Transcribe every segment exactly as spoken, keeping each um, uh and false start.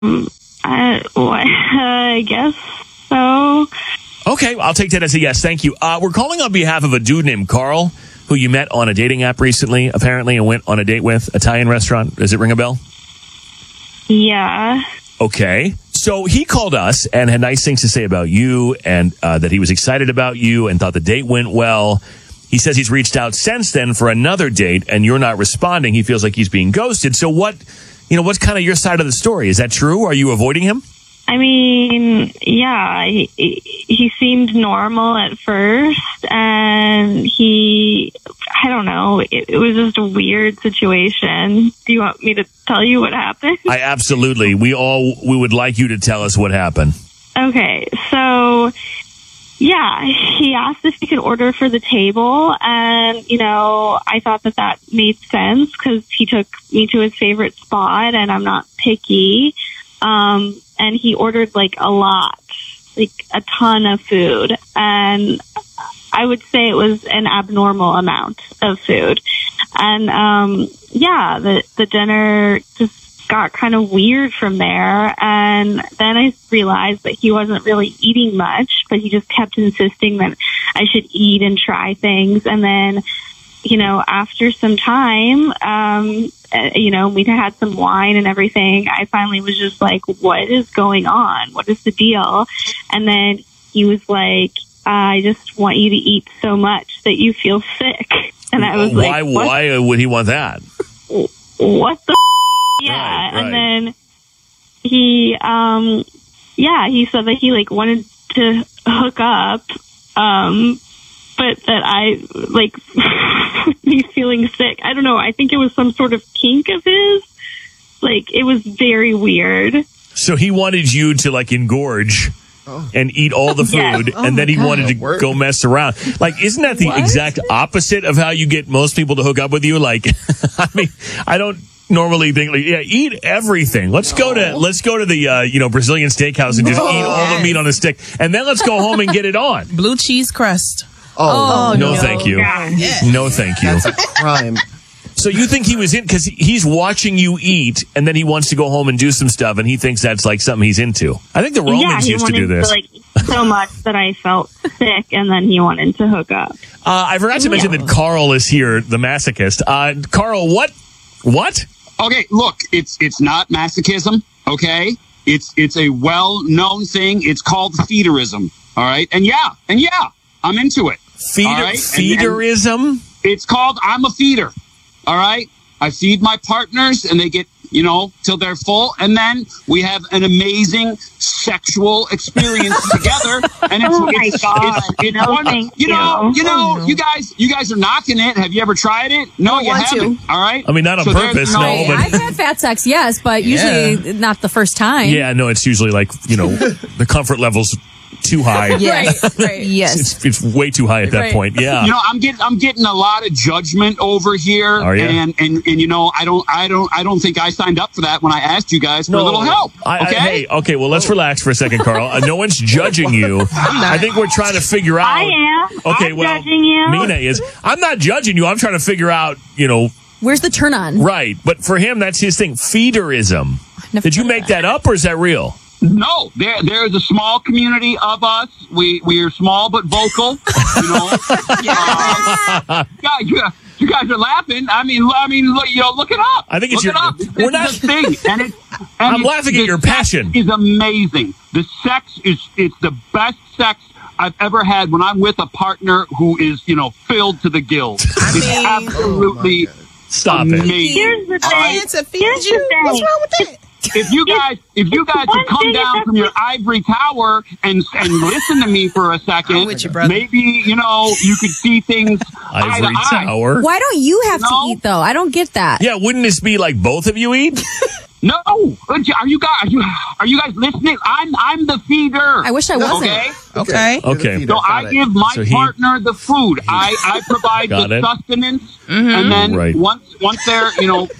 I, well, I guess so. Okay, I'll take that as a yes. Thank you. Uh, we're calling on behalf of a dude named Carl, who you met on a dating app recently, apparently, and went on a date with. Italian restaurant. Does it ring a bell? Yeah. Okay. So he called us and had nice things to say about you, and uh, that he was excited about you and thought the date went well. He says he's reached out since then for another date, and you're not responding. He feels like he's being ghosted. So what, you know, what's kind of your side of the story? Is that true? Are you avoiding him? I mean, yeah, he, he seemed normal at first, and he, I don't know, it, it was just a weird situation. Do you want me to tell you what happened? I absolutely. We all, we would like you to tell us what happened. Okay, so, yeah, he asked if he could order for the table, and, you know, I thought that that made sense because he took me to his favorite spot, and I'm not picky. Um, and he ordered like a lot, like a ton of food. And I would say it was an abnormal amount of food. And, um, yeah, the, the dinner just got kind of weird from there. And then I realized that he wasn't really eating much, but he just kept insisting that I should eat and try things. And then, you know, after some time, um, uh, you know, we had some wine and everything. I finally was just like, what is going on? What is the deal? And then he was like, I just want you to eat so much that you feel sick. And I was why, like, what? Why would he want that? What the f-? Yeah. Right, right. And then he, um, yeah, he said that he like wanted to hook up, um, but that I, like, me feeling sick. I don't know. I think it was some sort of kink of his. Like, it was very weird. So he wanted you to, like, engorge oh. and eat all the food, yes. oh and then he God, wanted to work. go mess around. Like, isn't that the what? exact opposite of how you get most people to hook up with you? Like, I mean, I don't normally think, like, yeah, eat everything. Let's no. go to, let's go to the, uh, you know, Brazilian steakhouse and just no. eat all the meat on a stick. And then let's go home and get it on. Blue cheese crust. Oh, oh no, no, thank you. Yeah. No, thank you. That's a crime. So you think he was in, because he's watching you eat, and then he wants to go home and do some stuff, and he thinks that's like something he's into. I think the Romans yeah, used to do this. To, like, so much that I felt sick, and then he wanted to hook up. Uh, I forgot to yeah. mention that Carl is here, the masochist. Uh, Carl, what? What? Okay, look, it's it's not masochism, okay? It's it's a well-known thing. It's called feederism, all right? And yeah, and yeah, I'm into it. Feeder, right? feederism? And, and it's called I'm a feeder. All right. I feed my partners and they get, you know, till they're full. And then we have an amazing sexual experience together. And it's, oh my it's, God. it's, it's no, one, thank you know, you. you know, oh, no. you guys, you guys are knocking it. Have you ever tried it? No, you haven't. To. All right. I mean, not on so purpose. No, no but I've had fat sex. Yes. But usually yeah. not the first time. Yeah. No, it's usually like, you know, the comfort levels too high. Yes. right, right. Yes. It's, it's way too high at that right. point. Yeah. You know, I'm getting I'm getting a lot of judgment over here. Are you? And, and and you know, I don't I don't I don't think I signed up for that when I asked you guys for no, a little help. I, okay. I, hey, okay, well let's relax for a second, Carl. Uh, no one's judging you. I think we're trying to figure out I am. Okay, I'm well judging you. Mina is. I'm not judging you. I'm trying to figure out, you know, where's the turn on? Right. But for him that's his thing. Feederism. Did you make that up or is that real? No, there there's a small community of us. We we are small but vocal. You know, uh, guys, you, you guys are laughing. I mean, I mean, look, you know, look it up. I think it's look your. it up. We're it's not. a thing, and it's. And I'm it's, laughing at your passion. Is amazing. The sex is it's the best sex I've ever had when I'm with a partner who is, you know, filled to the gills. I It's mean, absolutely oh stop amazing. it. Here's the thing. Right? It's a Here's the thing. What's wrong with that? If you guys, if you guys would come down from your ivory tower and and listen to me for a second, I'm with you, brother. maybe you know you could see things eye Ivory to eye. tower. Why don't you have No. to eat though? I don't get that. Yeah, wouldn't this be like both of you eat? No, are you guys are you, are you guys listening? I'm I'm the feeder. I wish I wasn't. Okay. Okay. Okay. So I give my So he- partner the food. I, I provide Got the it. sustenance, Mm-hmm. and then Right. once once they're you know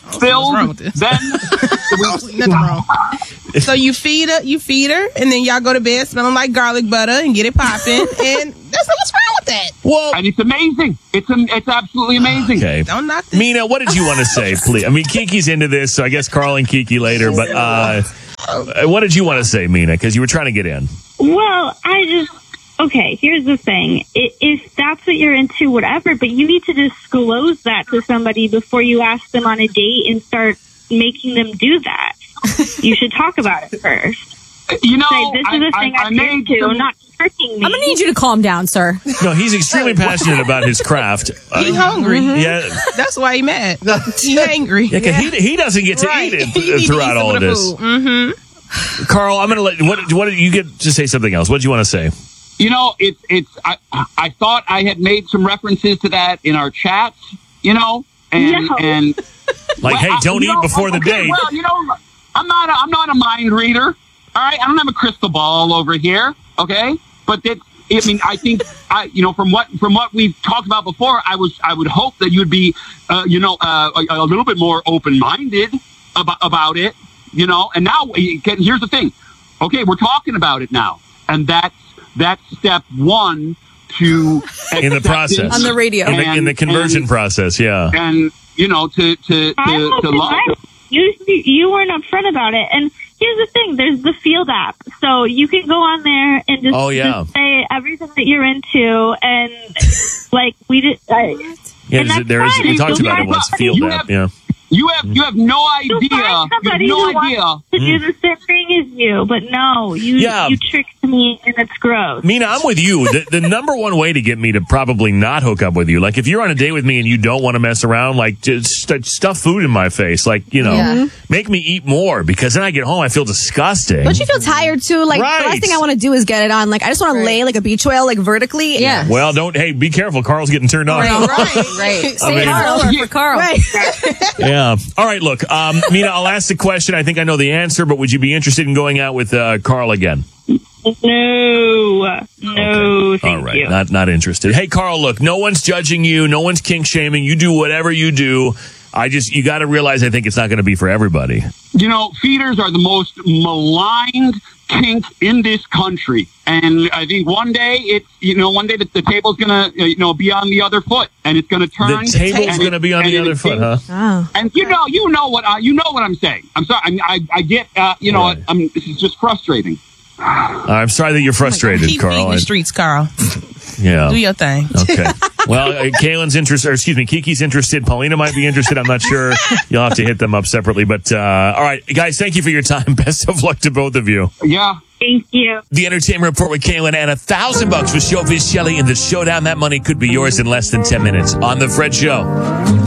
filled, wrong with this? then Nothing wrong. So you feed her, you feed her, and then y'all go to bed smelling like garlic butter and get it popping, and that's what's wrong with that. Well, and it's amazing. It's um, it's absolutely amazing. okay. Don't knock this. Mina, what did you want to say, please? I mean, Kiki's into this, so I guess Carl and Kiki later, but uh, what did you want to say, Mina? Because you were trying to get in. Well, I just, okay, here's the thing. I- If that's what you're into, whatever, but you need to disclose that to somebody before you ask them on a date and start making them do that. You should talk about it first. You know, Say, this is a I, thing I, I I'm made into, some- not tricking me. I'm gonna need you to calm down, sir. No, he's extremely passionate about his craft. Uh, He hungry. yeah, That's why he mad. He angry. yeah, 'cause he he doesn't get to Right. eat it You need to eat throughout some all of of the this. food. Mm-hmm. Carl, I'm gonna let what what did you get to say something else? What did you want to say? You know, it's it's. I I thought I had made some references to that in our chats. You know, and No. and Like, well, hey, I- don't you eat know, before the okay, date. Well, you know, I'm not a, I'm not a mind reader. All right, I don't have a crystal ball over here. Okay, but that. I mean, I think I, you know, from what from what we've talked about before, I was I would hope that you'd be, uh, you know, uh, a, a little bit more open minded about about it. You know, and now here's the thing. Okay, we're talking about it now, and that's that's step one to In the process. On the radio. In the, in the And- conversion and- process, yeah. and you know to to I to, was to lo- nice. You you weren't upfront about it, and here's the thing: there's the Field app, so you can go on there and just, Oh, yeah. just say everything that you're into, and like we did. Uh, Yeah, and is it- that's there is. fine. We talked You'll about it find once. somebody- Field you app, have- yeah. you have you have no You'll idea. find You have somebody no who idea. wants to do the same thing as you, but no, you Yeah. you tricked me, and it's gross. Mina, I'm with you. The, the number one way to get me to probably not hook up with you, like if you're on a date with me and you don't want to mess around, like just st- stuff food in my face, like, you know, Yeah. make me eat more, because then I get home, I feel disgusting. Don't you feel tired too? Like Right. the last thing I want to do is get it on. Like I just want to lay like a beach whale, like vertically. Yeah. Well, don't, hey, be careful. Carl's getting turned on. Right. Right. I mean- Carl for Carl. Right. Yeah. All right, look, um, Mina, I'll ask the question. I think I know the answer, but would you be interested in going out with uh, Carl again? No, no, thank All right, you. not not interested. Hey, Carl, look, no one's judging you. No one's kink shaming. You do whatever you do. I just, you got to realize, I think it's not going to be for everybody. You know, feeders are the most maligned kink in this country, and I think one day it's you know one day the, the table's gonna you know be on the other foot, and it's gonna turn. The table's and going to it- be on and the it- other foot, huh? Oh. And you know, you know what I, you know what I'm saying. I'm sorry. I I, I get uh, you know Right. I'm this is just frustrating. I'm sorry that you're frustrated, Keep Carl. feeding the I- streets, Carl. yeah. Do your thing. Okay. Well, uh, Kaylin's interested, or excuse me, Kiki's interested. Paulina might be interested. I'm not sure. You'll have to hit them up separately. But, uh, all right, guys, thank you for your time. Best of luck to both of you. Yeah. Thank you. The Entertainment Report with Kaylin, and a thousand bucks with Showbiz Shelley in the showdown. That money could be yours in less than ten minutes on The Fred Show.